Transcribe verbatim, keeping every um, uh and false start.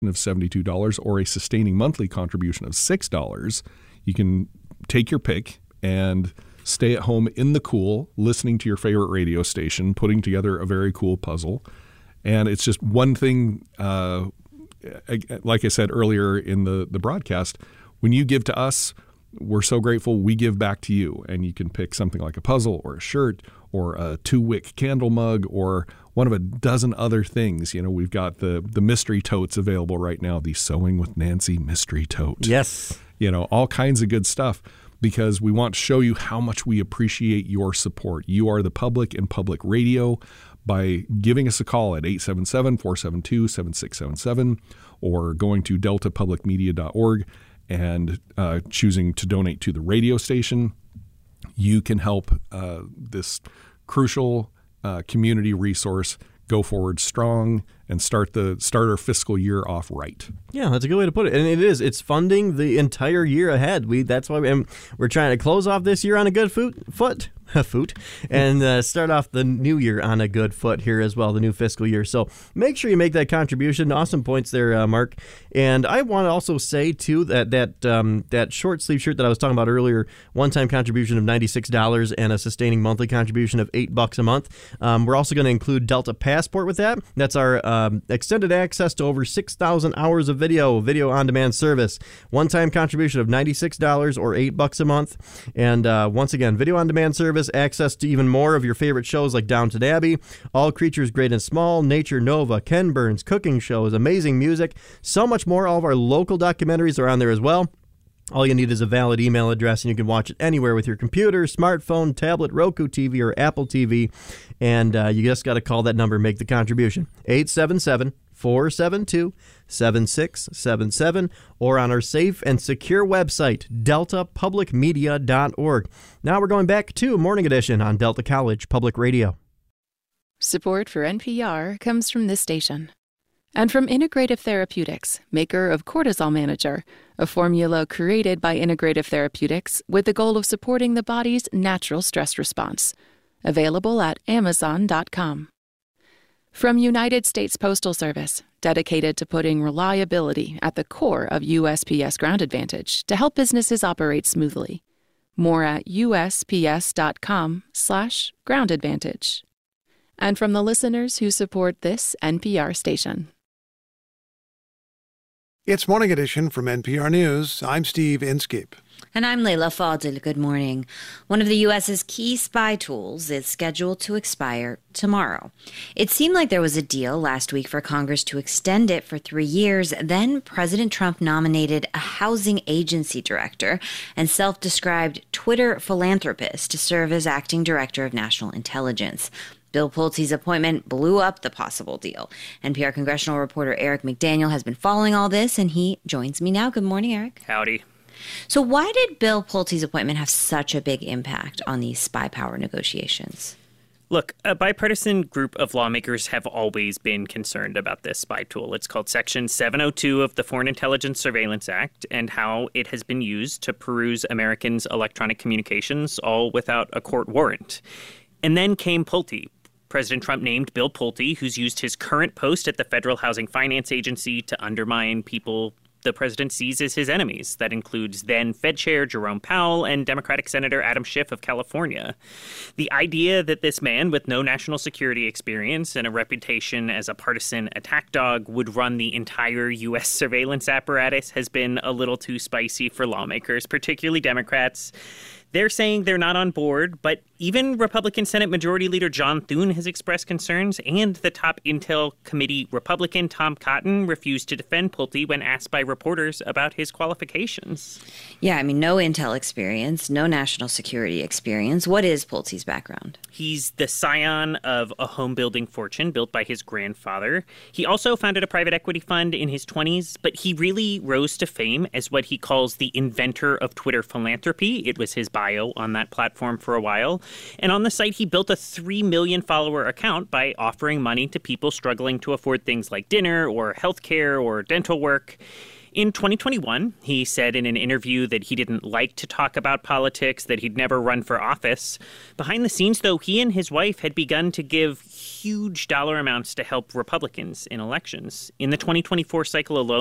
of seventy-two dollars or a sustaining monthly contribution of six dollars. You can take your pick and stay at home in the cool, listening to your favorite radio station, putting together a very cool puzzle. And it's just one thing, uh, like I said earlier in the, the broadcast, when you give to us, we're so grateful we give back to you. And you can pick something like a puzzle or a shirt or a two-wick candle mug or one of a dozen other things. You know, we've got the, the mystery totes available right now, the Sewing with Nancy mystery tote. Yes. You know, all kinds of good stuff, because we want to show you how much we appreciate your support. You are the public in public radio by giving us a call at eight seven seven, four seven two, seven six seven seven or going to delta public media dot org and uh, choosing to donate to the radio station. You can help uh, this crucial uh, community resource go forward strong and start the start our fiscal year off right. Yeah, that's a good way to put it. And it is. It's funding the entire year ahead. We that's why we, and we're trying to close off this year on a good foot, foot, foot and uh, start off the new year on a good foot here as well, the new fiscal year. So make sure you make that contribution. Awesome points there, uh, Mark. And I want to also say, too, that that um, that short sleeve shirt that I was talking about earlier, one-time contribution of ninety-six dollars and a sustaining monthly contribution of eight bucks a month. Um, we're also going to include Delta Passport with that. That's our um, extended access to over six thousand hours of video, video on-demand service. One-time contribution of ninety-six dollars or eight bucks a month. And uh, once again, video on-demand service, access to even more of your favorite shows like Downton Abbey, All Creatures Great and Small, Nature Nova, Ken Burns, cooking shows, amazing music, so much more. All of our local documentaries are on there as well. All you need is a valid email address, and you can watch it anywhere with your computer, smartphone, tablet, Roku T V, or Apple T V. And uh, you just got to call that number and make the contribution. eight seven seven, four seven two, seven six seven seven or on our safe and secure website, delta public media dot org. Now we're going back to Morning Edition on Delta College Public Radio. Support for N P R comes from this station. And from Integrative Therapeutics, maker of Cortisol Manager, a formula created by Integrative Therapeutics with the goal of supporting the body's natural stress response. Available at amazon dot com. From United States Postal Service, dedicated to putting reliability at the core of U S P S Ground Advantage to help businesses operate smoothly. More at U S P S dot com slash ground advantage. And from the listeners who support this N P R station. It's Morning Edition from N P R News. I'm Steve Inskeep. And I'm Layla Fadil. Good morning. One of the U S's key spy tools is scheduled to expire tomorrow. It seemed like there was a deal last week for Congress to extend it for three years. Then President Trump nominated a housing agency director and self-described Twitter philanthropist to serve as acting director of national intelligence. Bill Pulte's appointment blew up the possible deal. N P R congressional reporter Eric McDaniel has been following all this, and he joins me now. Good morning, Eric. Howdy. So why did Bill Pulte's appointment have such a big impact on these spy power negotiations? Look, a bipartisan group of lawmakers have always been concerned about this spy tool. It's called Section seven oh two of the Foreign Intelligence Surveillance Act, and how it has been used to peruse Americans' electronic communications, all without a court warrant. And then came Pulte. President Trump named Bill Pulte, who's used his current post at the Federal Housing Finance Agency to undermine people the president sees as his enemies. That includes then Fed Chair Jerome Powell and Democratic Senator Adam Schiff of California. The idea that this man with no national security experience and a reputation as a partisan attack dog would run the entire U S surveillance apparatus has been a little too spicy for lawmakers, particularly Democrats. They're saying they're not on board, but even Republican Senate Majority Leader John Thune has expressed concerns, and the top Intel Committee Republican Tom Cotton refused to defend Pulte when asked by reporters about his qualifications. Yeah, I mean, no Intel experience, no national security experience. What is Pulte's background? He's the scion of a home building fortune built by his grandfather. He also founded a private equity fund in his twenties, but he really rose to fame as what he calls the inventor of Twitter philanthropy. It was his bio on that platform for a while. And on the site, he built a three million follower account by offering money to people struggling to afford things like dinner or healthcare or dental work. In twenty twenty-one, he said in an interview that he didn't like to talk about politics, that he'd never run for office. Behind the scenes, though, he and his wife had begun to give huge dollar amounts to help Republicans in elections. In the twenty twenty-four cycle alone,